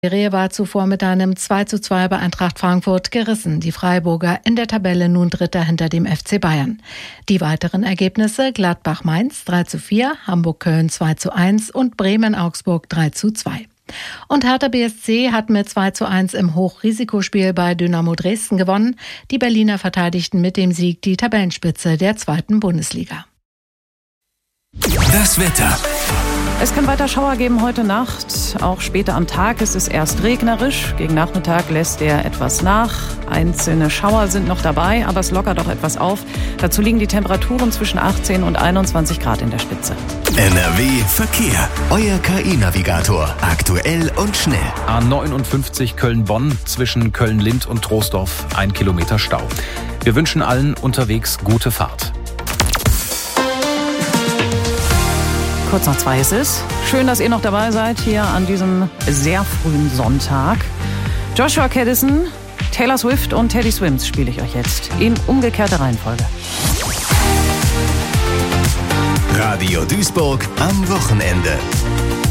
Die Serie war zuvor mit einem 2:2 bei Eintracht Frankfurt gerissen. Die Freiburger in der Tabelle nun Dritter hinter dem FC Bayern. Die weiteren Ergebnisse: Gladbach-Mainz 3:4, Hamburg-Köln 2:1 und Bremen-Augsburg 3:2. Und Hertha BSC hat mit 2:1 im Hochrisikospiel bei Dynamo Dresden gewonnen. Die Berliner verteidigten mit dem Sieg die Tabellenspitze der 2. Bundesliga. Das Wetter. Es kann weiter Schauer geben heute Nacht. Auch später am Tag ist es erst regnerisch. Gegen Nachmittag lässt er etwas nach. Einzelne Schauer sind noch dabei, aber es lockert auch etwas auf. Dazu liegen die Temperaturen zwischen 18 und 21 Grad in der Spitze. NRW Verkehr. Euer KI-Navigator. Aktuell und schnell. A59 Köln-Bonn zwischen Köln-Lindt und Troisdorf 1 Kilometer Stau. Wir wünschen allen unterwegs gute Fahrt. Kurz nach 2 ist es. Schön, dass ihr noch dabei seid hier an diesem sehr frühen Sonntag. Joshua Caddison, Taylor Swift und Teddy Swims spiele ich euch jetzt in umgekehrter Reihenfolge. Radio Duisburg am Wochenende.